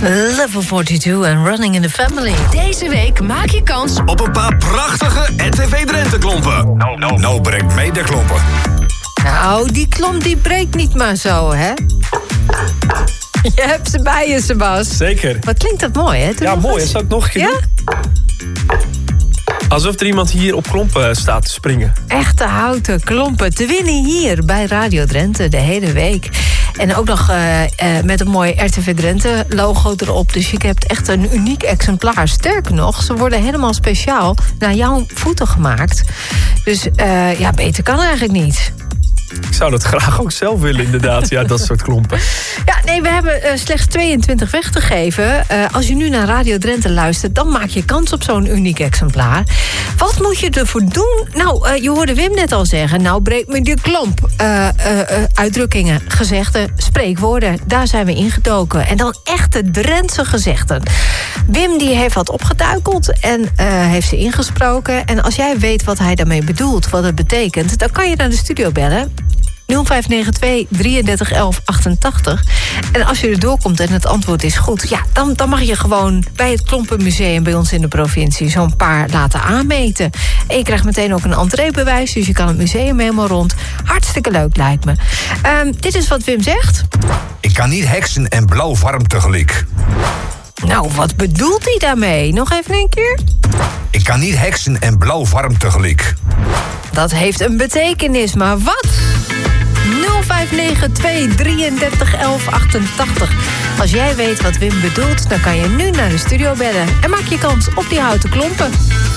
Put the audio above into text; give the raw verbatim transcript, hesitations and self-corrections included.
Level tweeënveertig en Running in the Family. Deze week maak je kans op een paar prachtige R T V Drenthe klompen. Nou, nou, nou breekt mee de klompen. Nou, die klomp die breekt niet maar zo, hè? Je hebt ze bij je, Sebas. Zeker. Wat klinkt dat mooi, hè? Doe ja, mooi. eens. Dat zou ik nog een keer ja? doen. Alsof er iemand hier op klompen staat te springen. Echte houten klompen te winnen hier bij Radio Drenthe de hele week. En ook nog uh, uh, met een mooi R T V Drenthe logo erop. Dus je hebt echt een uniek exemplaar. Sterker nog, ze worden helemaal speciaal naar jouw voeten gemaakt. Dus uh, ja, beter kan eigenlijk niet. Ik zou dat graag ook zelf willen, inderdaad. Ja, dat soort klompen. Ja, nee, we hebben uh, slechts tweeëntwintig weg te geven. Uh, als je nu naar Radio Drenthe luistert, dan maak je kans op zo'n uniek exemplaar. Wat moet je ervoor doen? Nou, uh, je hoorde Wim net al zeggen. Nou, breek me die klomp. Uh, uh, uh, uitdrukkingen, gezegden, spreekwoorden. Daar zijn we ingedoken. En dan echte Drentse gezegden. Wim die heeft wat opgeduikeld en uh, heeft ze ingesproken. En als jij weet wat hij daarmee bedoelt, wat het betekent, dan kan je naar de studio bellen. nul vijf negen twee, drieëndertig elf, achtentachtig. En als je er doorkomt en het antwoord is goed, ja, dan, dan mag je gewoon bij het Klompenmuseum bij ons in de provincie zo'n paar laten aanmeten. En je krijgt meteen ook een entreebewijs, dus je kan het museum helemaal rond. Hartstikke leuk, lijkt me. Um, dit is wat Wim zegt. Ik kan niet heksen en blauw warm tegelijk. Nou, wat bedoelt hij daarmee? Nog even een keer. Ik kan niet heksen en blauw warm tegelijk. Dat heeft een betekenis, maar wat? nul vijf negen twee, drieëndertig elf, achtentachtig. Als jij weet wat Wim bedoelt, dan kan je nu naar de studio bellen. En maak je kans op die houten klompen.